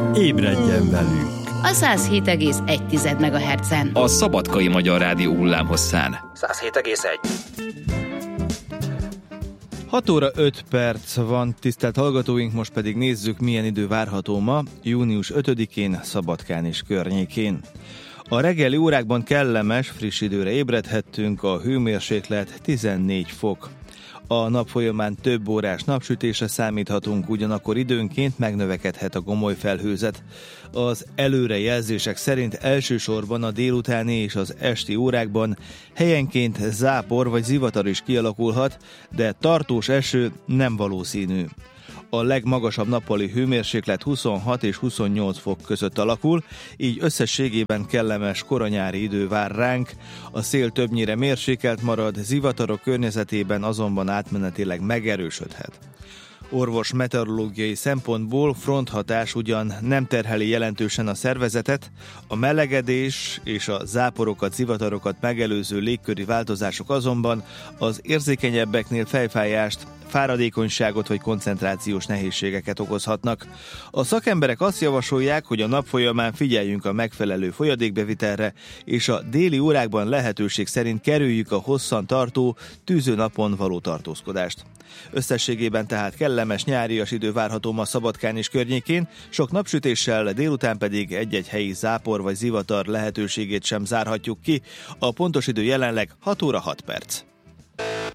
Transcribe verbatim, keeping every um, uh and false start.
Ébredjen velünk! A száz hét egész egy megahertzen. A Szabadkai Magyar Rádió hullámhosszán. száz hét egész egy. hat óra öt perc van, tisztelt hallgatóink, most pedig nézzük, milyen idő várható ma, június ötödikén, Szabadkán és környékén. A reggeli órákban kellemes, friss időre ébredhettünk, a hőmérséklet tizennégy fok. A nap folyamán több órás napsütésre számíthatunk, ugyanakkor időnként megnövekedhet a gomoly felhőzet. Az előrejelzések szerint elsősorban a délutáni és az esti órákban helyenként zápor vagy zivatar is kialakulhat, de tartós eső nem valószínű. A legmagasabb nappali hőmérséklet huszonhat és huszonnyolc fok között alakul, így összességében kellemes koranyári idő vár ránk, a szél többnyire mérsékelt marad, zivatarok környezetében azonban átmenetileg megerősödhet. Orvos meteorológiai szempontból fronthatás ugyan nem terheli jelentősen a szervezetet, a melegedés és a záporokat, zivatarokat megelőző légköri változások azonban az érzékenyebbeknél fejfájást, fáradékonyságot vagy koncentrációs nehézségeket okozhatnak. A szakemberek azt javasolják, hogy a nap folyamán figyeljünk a megfelelő folyadékbevitelre, és a déli órákban lehetőség szerint kerüljük a hosszan tartó, tűző napon való tartózkodást. Összességében tehát kellemes nyárias idő várható ma Szabadkán és környékén, sok napsütéssel, délután pedig egy-egy helyi zápor vagy zivatar lehetőségét sem zárhatjuk ki. A pontos idő jelenleg hat óra hat perc.